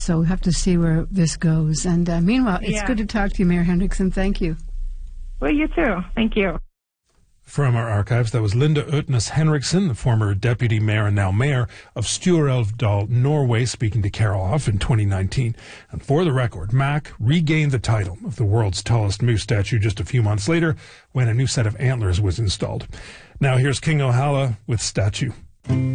So we'll have to see where this goes. And meanwhile, it's good to talk to you, Mayor Henriksen. Thank you. Well, you too. Thank you. From our archives, that was Linda Utnes Henriksen, the former deputy mayor and now mayor of Sturelvdal, Norway, speaking to Carol Hoff in 2019. And for the record, Mack regained the title of the world's tallest moose statue just a few months later when a new set of antlers was installed. Now here's King O'Hala with Statue.